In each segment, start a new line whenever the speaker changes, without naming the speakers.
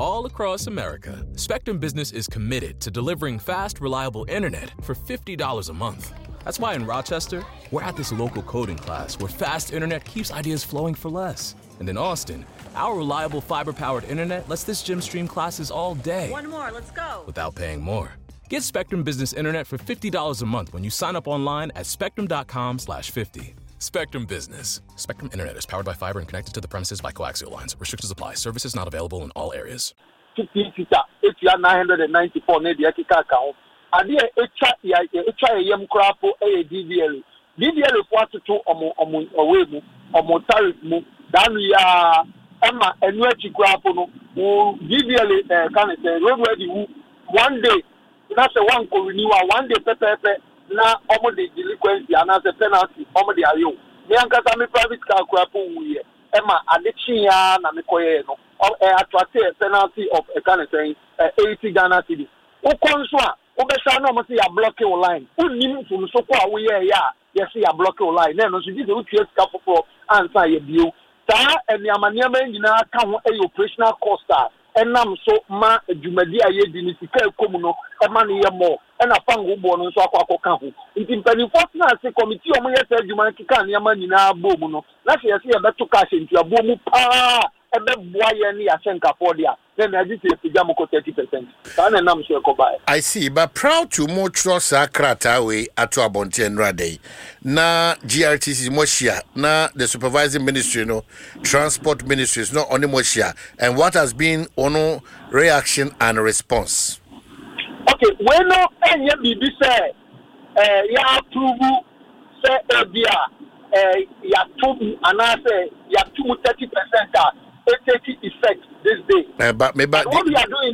All across America, Spectrum Business is committed to delivering fast, reliable internet for $50 a month. That's why in Rochester, we're at this local coding class where fast internet keeps ideas flowing for less. And in Austin, our reliable fiber-powered internet lets this gym stream classes all day.
One more, let's go.
Without paying more. Get Spectrum Business Internet for $50 a month when you sign up online at spectrum.com/50. Spectrum Business. Spectrum Internet is powered by fiber and connected to the premises by coaxial lines. Restrictions apply. Services not available in all areas.
15 fita, 994 ne de kika account. Ade echa yem krapo DVL. DVL for to omo tariff mu dan ya Emma enu echi krapo no DVL can say road ready one day na say one ko renewal one day pepe na omo de delinquency and as a penalty omo de ayo me ankasa me private car krapo wuye Emma adechi ya na me koye no attract a penalty of a kind of saying 80 Ghana cedis. Ukonswa ubesha no mo say ya block your line unim fun so kwa we ya yes ya block your line na no so this we create cap for answer ye bio ta eniamaniama nyina ka ho operational cost enam so ma adwumadi aye di ni sika ekomu no e ma ne ye mo na fango bo no so akwa ka ho nti mpanifo na se committee o mo ye sa adwuma kika ne ma nyina bo mu no na se ye beto cash ntu abo mu pa ebe boa ye ne ya senka for dia then I just say 30%.
I see, but proud to more trust Akrata way at Abonte and Rade. Na GRTC Moshia, na the supervising ministry, no transport ministries, no only Moshia. And what has been ono reaction and response?
Okay, when no any BB say ya approve say ya to anase ya to 30% it take effect this day.
But
what we are doing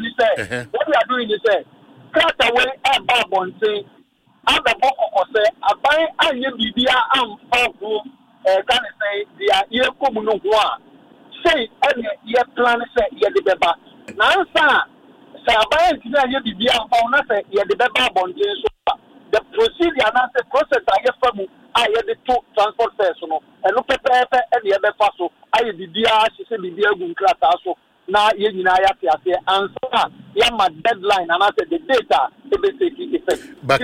is cut away a bonte and the book of say I buy a bibia am for can say they are here come no one say any year plan say ye the beba now say I buy a bibia am for say ye the beba bonte so the procedure and the process I get from I had the two transport personnel and look at and the other passo. I did the she said the Diagun Cratasso. Now, you know, I say answer. Yeah, my deadline, and I said the data, the effect.
But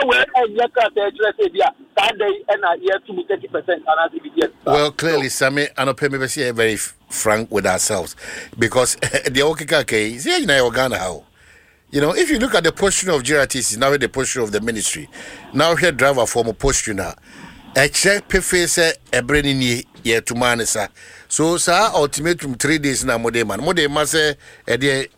well, clearly, Sammy, and I may be very frank with ourselves because the Okikake is here in Uganda. How? You know, if you look at the posture of GRTC, now the posture of the ministry, now here driver form of posture now. A check pay a brain ye to manesa. So, sir, ultimatum 3 days na modeman. Modema say a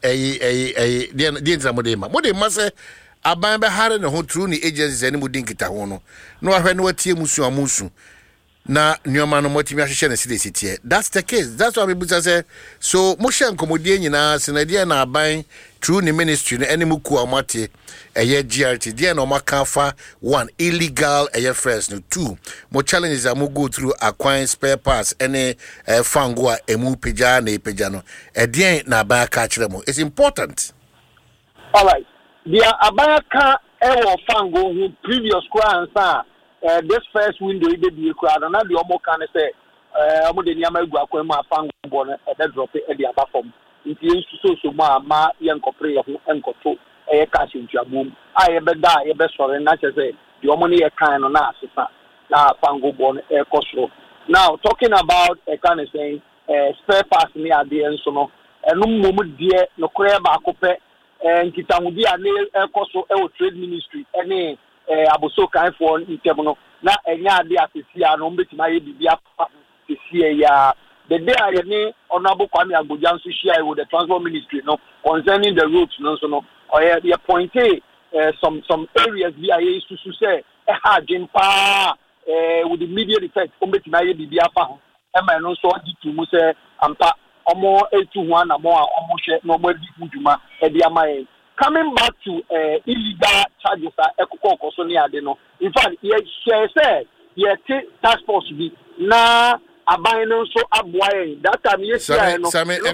modema. Modema say a bamba had no whole true agencies any mudinkita hono. No, I know what musu amusu. Na nyoma no motimi ahwehwe na city. That's the case. That's why people say so motion komodie nyina senadia na aban through the ministry na animuku amate eye GRT dia na makafa one illegal eye first no two mo challenges am go through acquiring spare parts any fango a emu peja na peja no edien na aban ka kire mo it's important.
All right, dia aban ka e fango who previous answer this first window they be crowd and the omo can say omo de niama egu akwema fango bo na e drop e de aba form nti so ma ye nkopre ye ho enkoto e cash ntuamum a ye be da ye be sore na che say the omo ne ye kan no na asesa na fango bo na e kosoro. Now talking about kind of saying spare parts ni ade enso no enu mom de no kure ba akopɛ nkitamudi a ne ekoso e o trade ministry ene aboso kan for item no na enya ade asesia no mbetima ye bibia asesia ya the day I ne honorable Kwame Agboja nso share with the transport ministry no concerning the roads no so no or ye point some areas we are used to say ha jimpa with the immediate effect mbetima ye bibia fa ho e ma no so adi mu say ampa omo etu ho na mo a omo hwe no mo adi fuduma e dia mai. Coming back to illegal charges ekoko so ni ade no in fact ye share say ye task force bi na aban no so aboa that time ye share no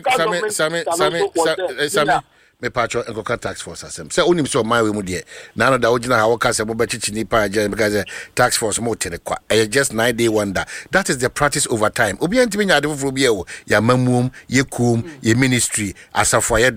Sami me patro enkoka tax force asem say onim so my we mu de na no da ogina ha woka se mo bechichi ni pa je because tax force mo tere kwa just 9-day wonder that is the practice over time obi antimi nya ade foforo bi e wo ya mamuom ye kum ye ministry asafo